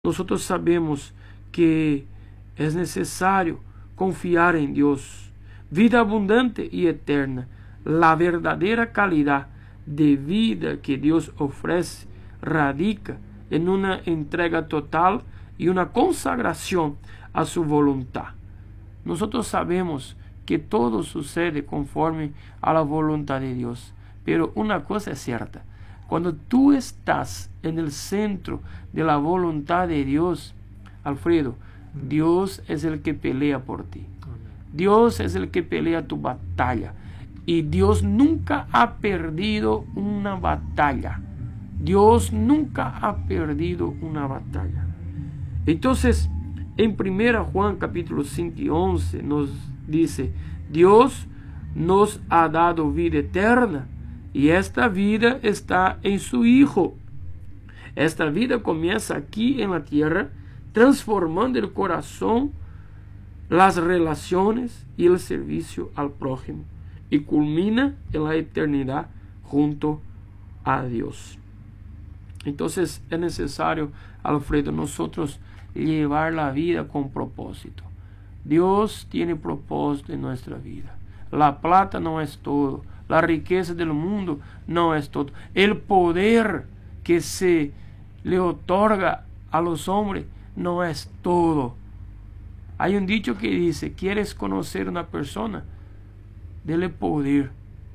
nosotros sabemos que es necesario confiar en Dios. Vida abundante y eterna, la verdadera calidad de vida que Dios ofrece radica en una entrega total y una consagración a su voluntad. Nosotros sabemos que todo sucede conforme a la voluntad de Dios, pero una cosa es cierta: cuando tú estás en el centro de la voluntad de Dios, Alfredo, Dios es el que pelea por ti. Dios es el que pelea tu batalla. Y Dios nunca ha perdido una batalla. Dios nunca ha perdido una batalla. Entonces, en 1 Juan capítulo 5 y 11 nos dice: Dios nos ha dado vida eterna, y esta vida está en su Hijo. Esta vida comienza aquí en la tierra, transformando el corazón, las relaciones y el servicio al prójimo, y culmina en la eternidad junto a Dios. Entonces es necesario, Alfredo, nosotros llevar la vida con propósito. Dios tiene propósito en nuestra vida. La plata no es todo, la riqueza del mundo no es todo, el poder que se le otorga a los hombres no es todo. Hay un dicho que dice: ¿quieres conocer a una persona? Dele poder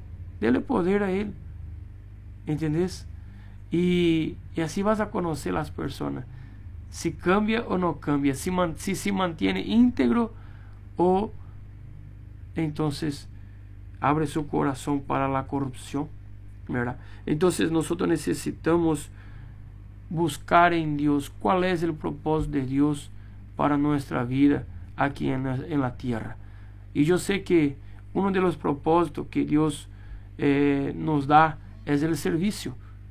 a él, ¿entendés? Y así vas a conocer las personas, si cambia o no cambia, si se mantiene íntegro o entonces abre su corazón para la corrupción, ¿verdad? Entonces nosotros necesitamos buscar en Dios cuál es el propósito de Dios para nuestra vida aquí en la tierra. Y yo sé que uno de los propósitos que Dios nos da es el servicio,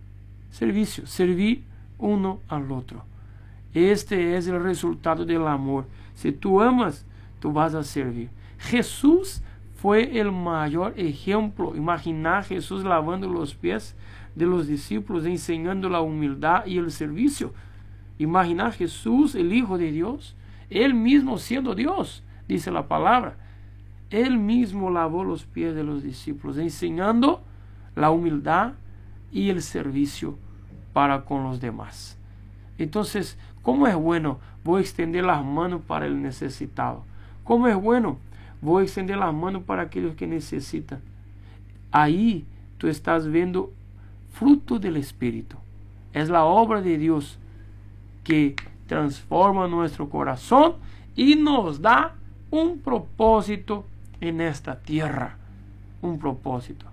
servir uno al otro. Este es el resultado del amor. Si tú amas, tú vas a servir. Jesús fue el mayor ejemplo. Imagina a Jesús lavando los pies de los discípulos, enseñando la humildad y el servicio. Imagina a Jesús, el Hijo de Dios, él mismo siendo Dios, dice la palabra. Él mismo lavó los pies de los discípulos, enseñando la humildad y el servicio para con los demás. Entonces, ¿cómo es bueno? Voy a extender las manos para el necesitado. ¿Cómo es bueno? Voy a extender las manos para aquellos que necesitan. Ahí tú estás viendo fruto del Espíritu. Es la obra de Dios que transforma nuestro corazón y nos da un propósito en esta tierra. Un propósito.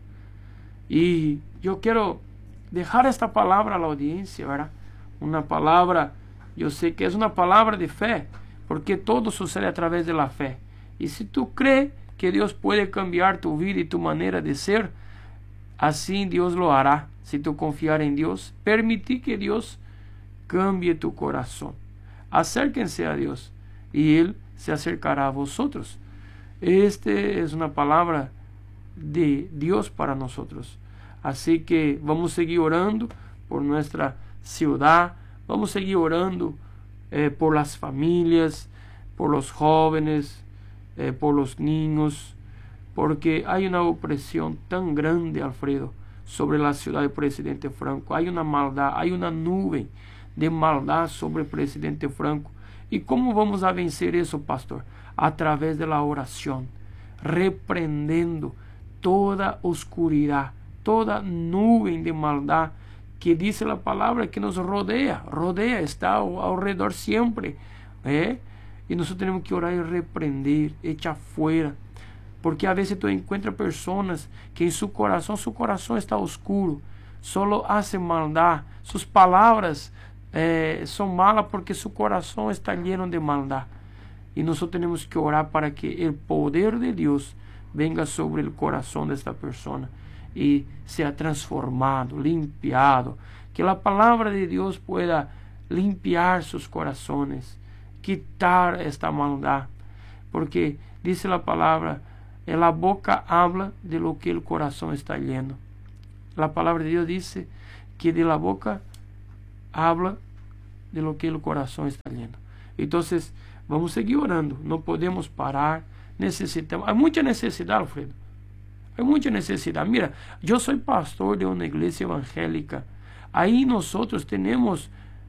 Y yo quiero dejar esta palabra a la audiencia, ¿verdad? Una palabra, yo sé que es una palabra de fe, porque todo sucede a través de la fe. Y si tú crees que Dios puede cambiar tu vida y tu manera de ser, así Dios lo hará. Si tú confiar en Dios, permitir que Dios cambie tu corazón. Acérquense a Dios y Él se acercará a vosotros. Este es una palabra de Dios para nosotros. Así que vamos a seguir orando por nuestra ciudad, vamos a seguir orando por las familias, por los jóvenes, por los niños, porque hay una opresión tan grande, Alfredo, sobre la ciudad del presidente Franco. Hay una maldad, hay una nube de maldad sobre el presidente Franco. ¿Y cómo vamos a vencer eso, pastor? A través de la oración, reprendiendo toda oscuridad, toda nube de maldad que dice la palabra que nos rodea, está alrededor siempre, y nosotros tenemos que orar y reprender, echar fuera, porque a veces tú encuentras personas que en su corazón está oscuro, solo hacen maldad, sus palabras son malas porque su corazón está lleno de maldad, y nosotros tenemos que orar para que el poder de Dios venga sobre el corazón de esta persona y sea transformado, limpiado, que la palabra de Dios pueda limpiar sus corazones, quitar esta maldad, porque dice la palabra, en la boca habla de lo que el corazón está lleno. La palabra de Dios dice que de la boca habla de lo que el corazón está lleno. Entonces, vamos a seguir orando, no podemos parar, necesitamos, hay mucha necesidad, Alfredo, hay mucha necesidad. Mira, yo soy pastor de una iglesia evangélica, ahí nosotros tenemos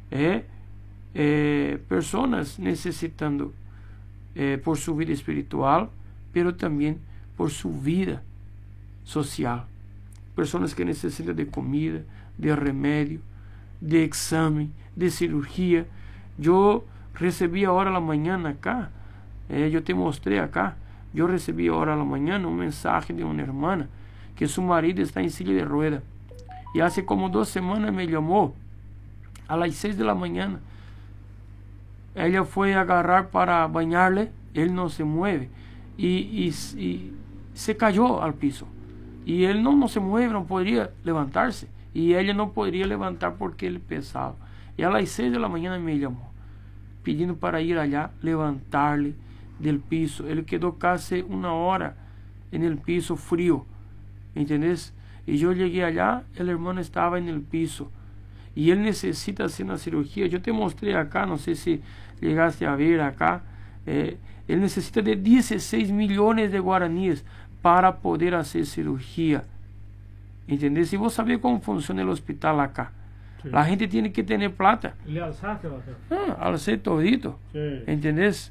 personas necesitando por su vida espiritual, pero también por su vida social, personas que necesitan de comida, de remedio, de exame, de cirugía. Yo recibí ahora a la mañana acá, yo te mostré acá, yo recibí ahora a la mañana un mensaje de una hermana que su marido está en silla de rueda y hace como 2 semanas me llamó a las 6 de la mañana. Ella fue a agarrar para bañarle, él no se mueve y se cayó al piso y él no se mueve, no podría levantarse y ella no podría levantar porque él pesaba. Y a las 6 de la mañana me llamó pidiendo para ir allá, levantarle del piso. Él quedó casi 1 hora en el piso frío, ¿entendés? Y yo llegué allá, el hermano estaba en el piso y él necesita hacer una cirugía. Yo te mostré acá, no sé si llegaste a ver acá, él necesita de 16 millones de guaraníes para poder hacer cirugía, ¿entendés? Y vos sabés cómo funciona el hospital acá. Sí. La gente tiene que tener plata. ¿Le alzaste? Alcé todito, sí. ¿Entendés?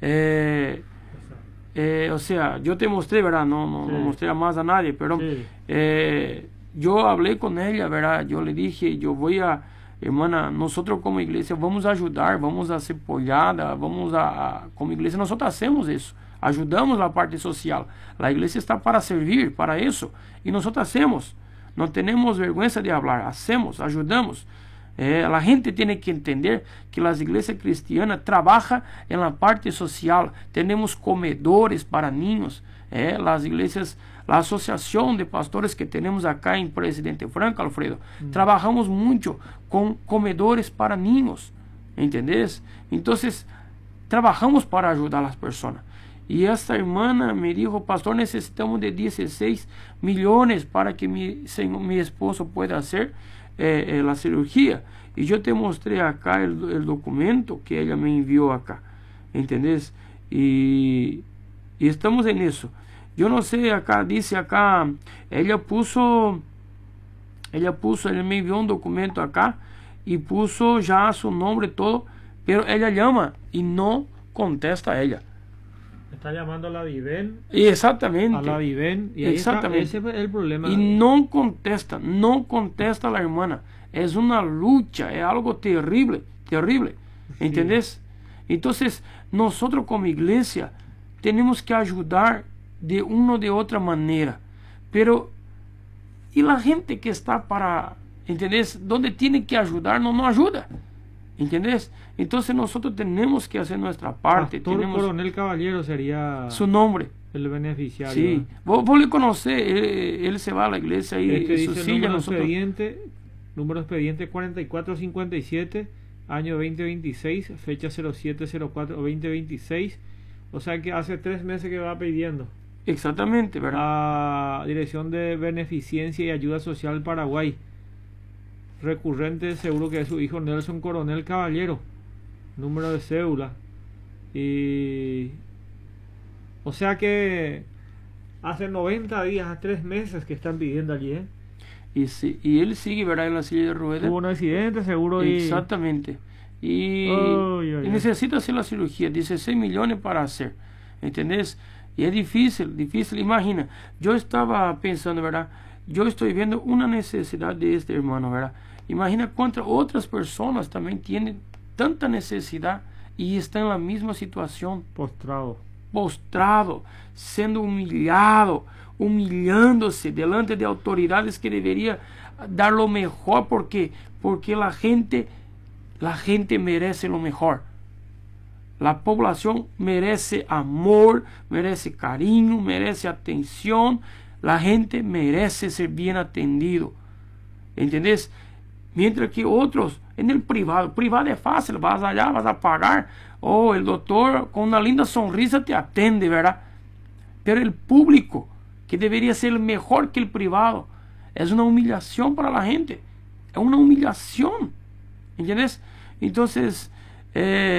O sea, yo te mostré, ¿verdad? No mostré más a nadie, pero sí. Yo hablé con ella, ¿verdad? Yo le dije, yo voy a, hermana, nosotros como iglesia vamos a ayudar, vamos a hacer pollada, como iglesia nosotros hacemos eso, ayudamos la parte social, la iglesia está para servir, para eso, y nosotros hacemos, no tenemos vergüenza de hablar, hacemos, ayudamos. La gente tiene que entender que las iglesias cristianas trabajan en la parte social, tenemos comedores para niños, las iglesias, la asociación de pastores que tenemos acá en Presidente Franco, Alfredo, trabajamos mucho con comedores para niños, ¿entendés? Entonces, trabajamos para ayudar a las personas. Y esta hermana me dijo, pastor, necesitamos de 16 millones para que mi esposo pueda hacer la cirugía. Y yo te mostré acá el documento que ella me envió acá, ¿entendés? Y estamos en eso. Yo no sé, acá dice acá, ella me envió un documento acá y puso ya su nombre todo, pero ella llama y no contesta a ella. Está llamando a la Viven. Exactamente. A la Viven. Y ahí exactamente. Ese es el problema. Y no contesta la hermana. Es una lucha, es algo terrible, terrible. Sí. ¿Entendés? Entonces, nosotros como iglesia tenemos que ayudar de una o de otra manera. Pero, ¿y la gente que está para, ¿entendés? Donde tiene que ayudar, no ayuda. ¿Entendés? Entonces nosotros tenemos que hacer nuestra parte. Pastor Coronel Caballero sería su nombre. El beneficiario. Sí. Vos le conocés, él se va a la iglesia y este su dice silla. Número expediente 4457, año 2026, fecha 0704-2026. O sea que hace 3 meses que va pidiendo. Exactamente, ¿verdad? A Dirección de Beneficencia y Ayuda Social Paraguay. Recurrente seguro que es su hijo Nelson Coronel Caballero, número de cédula. Y o sea que hace 90 días, 3 meses que están pidiendo allí, y él sigue, ¿verdad?, en la silla de ruedas. Tuvo un accidente seguro. Exactamente. Y necesita hacer la cirugía, 16 millones para hacer, ¿entendés? Y es difícil. Imagina, yo estaba pensando, ¿verdad? Yo estoy viendo una necesidad de este hermano, ¿verdad? Imagina cuántas otras personas también tienen tanta necesidad y están en la misma situación. Postrado, siendo humillándose delante de autoridades que debería dar lo mejor porque la gente merece lo mejor. La población merece amor, merece cariño, merece atención. La gente merece ser bien atendido, ¿entendés? Mientras que otros en el privado es fácil, vas allá, vas a pagar, el doctor con una linda sonrisa te atende, ¿verdad? Pero el público, que debería ser mejor que el privado, es una humillación para la gente, es una humillación, ¿entendés? Entonces,